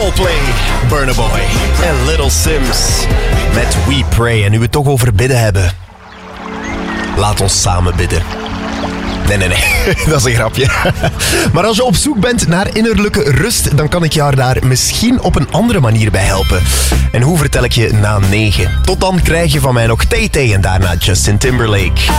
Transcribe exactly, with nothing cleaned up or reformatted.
Coldplay, Burna Boy en Little Sims met We Pray. En nu we het toch over bidden hebben, laat ons samen bidden. Nee, nee, nee, dat is een grapje. Maar als je op zoek bent naar innerlijke rust, dan kan ik jou daar misschien op een andere manier bij helpen. En hoe vertel ik je na negen? Tot dan krijg je van mij nog Tay Tay en daarna Justin Timberlake.